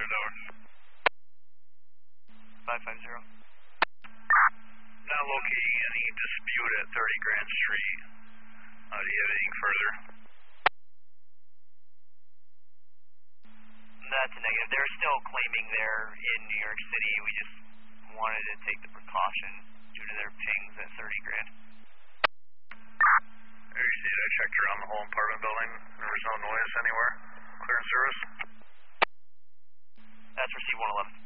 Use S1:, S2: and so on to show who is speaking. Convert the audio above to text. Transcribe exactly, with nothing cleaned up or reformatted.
S1: Clear Towers.
S2: five five zero.
S1: Not locating any dispute at thirty Grand Street. Uh, do you have anything further?
S2: That's a negative. They're still claiming they're in New York City. We just wanted to take the precaution due to their pings at thirty grand.
S1: I received. I checked around the whole apartment building. There was no noise anywhere. Clear and service.
S2: That's received one eleven.